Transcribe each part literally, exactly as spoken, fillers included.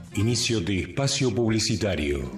Inicio de espacio publicitario.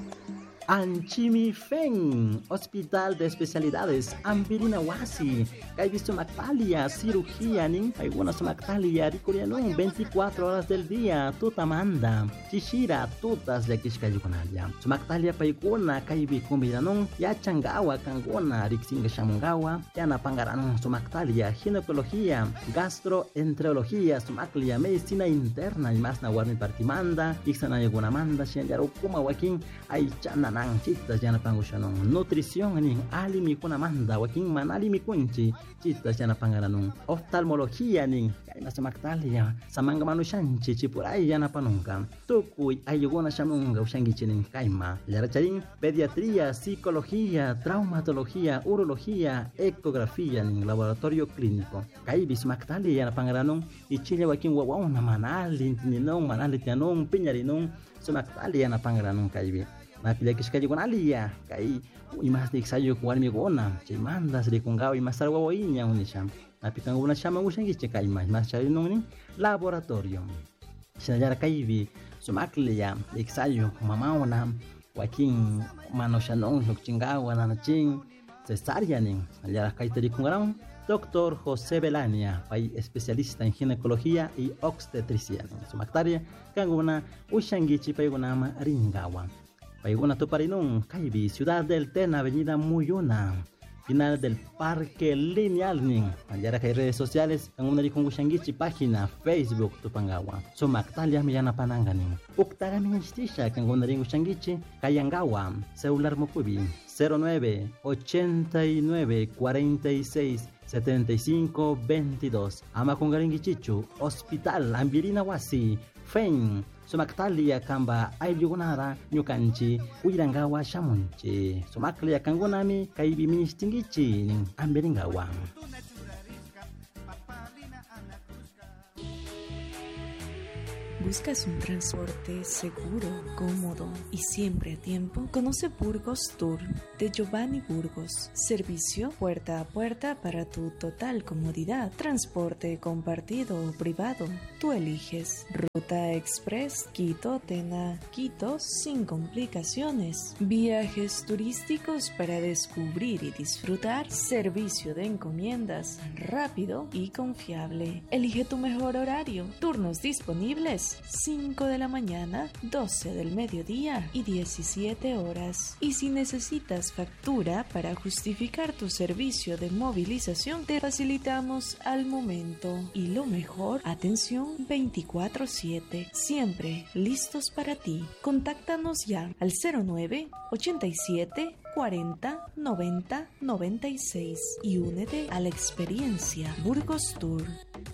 Anchimifen, Hospital de Especialidades, Ambirina Wasi, Kay Mactalia, cirugía, nin, alguna Mactalia, Ricurianun, veinticuatro horas del día, Tutamanda, Chishira, Tutas de Kishkayukonalia, Mactalia Paikuna, Kaybi Kumbiranun, Yachangawa, Kangona, Rixinga Shamungawa, Yana Pangaranun, Mactalia, Ginecología, Gastroenterología, Sumaclia, Medicina Interna y más Nawarni Partimanda, Ixana Yagunamanda, Shenyaru Wakin, Aichana. Chitas yana pangushanong nutrición ning alimi kuna manda waking manalimi kunchi chitas yana pangaranong oftalmología ning kay nasa maktalia samanga manushanchi chipuray yana panungka tukuy ayugona shamunga ushangichi ning kayma laracharin pediatría, psicología, traumatología, urología, ecografía ning laboratorio clínico kay bis maktalia yana pangaranong ichile waking wawauna manali tinong manali tianong pinyarinong sumaktalia yana pangaranong kaybi na pilih kishkaji kon alia kai imas dik sayo kuan mi gona che manda sri kungaw imas sarwa inya unisham na pikang una chama usang giche kai mas mas chari nong laboratorium sinajara kai vi sumaklia dik sayo mama una waking manoshanong lok chingaw na ching cesárea ning alara kai tari kungaw Doctor José Belania, pai especialista en ginecología y obstetricia. Sumaktaria kanguna ushangichi paigunama ringawa. Paiguna Tuparinung, Kaibi, Ciudad del Tena, Avenida Muyuna, final del Parque Lineal Ning. Allá hay redes sociales, en una Rikungushangichi página, Facebook Tupangawa. Somaktalia Millana Pananganing. Uktaga Mingistisha, Kanguna Ringushangichi, Kayangawa, celular Mokubi, cero nueve ochenta y nueve cuarenta y seis setenta y cinco veintidós. Amakungaringichichu, Hospital Ambirina Wasi, Fen. Sumaktalia kamba ayugunara nyukanchi uirangawa shamunchi sumaklia kangonami kaibi ministingichi ning amberingawa. ¿Buscas un transporte seguro, cómodo y siempre a tiempo? Conoce Burgos Tour de Giovanni Burgos. Servicio puerta a puerta para tu total comodidad. Transporte compartido o privado. Tú eliges. Ruta Express Quito-Tena, Quito sin complicaciones. Viajes turísticos para descubrir y disfrutar. Servicio de encomiendas rápido y confiable. Elige tu mejor horario. Turnos disponibles cinco de la mañana, doce del mediodía y diecisiete horas. Y si necesitas factura para justificar tu servicio de movilización, te facilitamos al momento. Y lo mejor, atención veinticuatro siete, siempre listos para ti. Contáctanos ya al cero nueve ochenta y siete cuarenta noventa noventa y seis y únete a la experiencia Burgos Tour.